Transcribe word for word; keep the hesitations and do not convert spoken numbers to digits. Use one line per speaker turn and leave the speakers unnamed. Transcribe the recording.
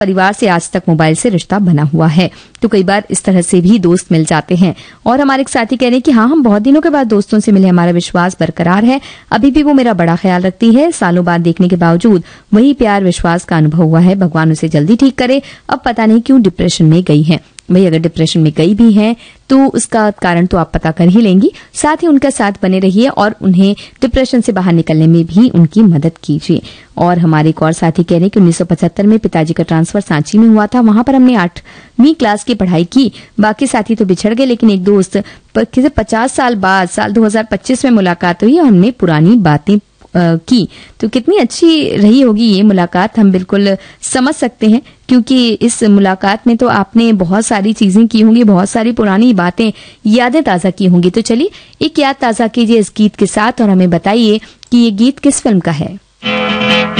परिवार से आज तक मोबाइल से रिश्ता बना हुआ है। तो कई बार इस तरह से भी दोस्त मिल जाते हैं। और हमारे एक साथी कह रहे हैं कि हाँ, हम बहुत दिनों के बाद दोस्तों से मिले, हमारा विश्वास बरकरार है, अभी भी वो मेरा बड़ा ख्याल रखती है। सालों बाद देखने के बावजूद वही प्यार विश्वास का अनुभव हुआ है। भगवान उसे जल्दी ठीक करे। अब पता नहीं क्यों डिप्रेशन में गई है। भाई अगर डिप्रेशन में गई भी हैं तो उसका कारण तो आप पता कर ही लेंगी। साथ ही उनका साथ बने रहिए और उन्हें डिप्रेशन से बाहर निकलने में भी उनकी मदद कीजिए। और हमारे एक और साथी कह रहे हैं कि उन्नीस सौ पचहत्तर में पिताजी का ट्रांसफर सांची में हुआ था। वहां पर हमने आठवीं क्लास की पढ़ाई की। बाकी साथी तो बिछड़ गए, लेकिन एक दोस्त किसी पचास साल बाद साल दो हजार पच्चीस में मुलाकात हुई और हमने पुरानी बातें की। तो कितनी अच्छी रही होगी ये मुलाकात, हम बिल्कुल समझ सकते हैं, क्योंकि इस मुलाकात में तो आपने बहुत सारी चीजें की होंगी, बहुत सारी पुरानी बातें, यादें ताजा की होंगी। तो चलिए एक याद ताजा कीजिए इस गीत के साथ और हमें बताइए कि ये गीत किस फिल्म का है।